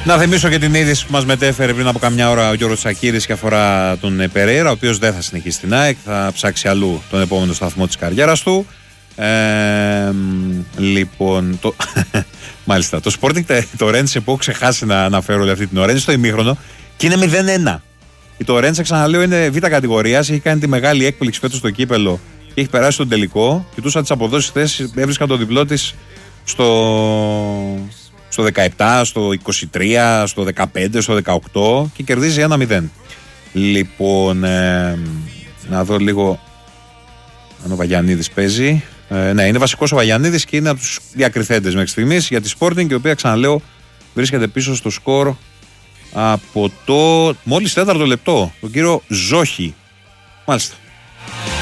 Να θυμίσω και την είδηση που μας μετέφερε πριν από καμιά ώρα ο Γιώργος Τσακίρης και αφορά τον Περέιρα, ο οποίος δεν θα συνεχίσει στην ΑΕΚ, θα ψάξει αλλού τον επόμενο σταθμό της καριέρας του. Λοιπόν, μάλιστα, το Sporting το Ρέντσε που έχω ξεχάσει να αναφέρω όλη αυτή την ώρα είναι στο ημίχρονο και είναι 0-1. Το Ρέντσε, ξαναλέω, είναι β' κατηγορίας, έχει κάνει τη μεγάλη έκπληξη φέτος στο κύπελο και έχει περάσει τον τελικό. Κοιτούσα τις αποδόσεις χθες, έβρισκα το διπλό της στο 17, στο 23, στο 15, στο 18 και κερδίζει 1-0. Λοιπόν, να δω λίγο αν ο Βαγιαννίδης παίζει. Ναι, είναι βασικός ο Βαγιαννίδης και είναι από τους διακριθέντες μέχρι στιγμής για τη Sporting, η οποία, ξαναλέω, βρίσκεται πίσω στο σκορ από το μόλις 4ο λεπτό, τον κύριο Ζόχη. Μάλιστα.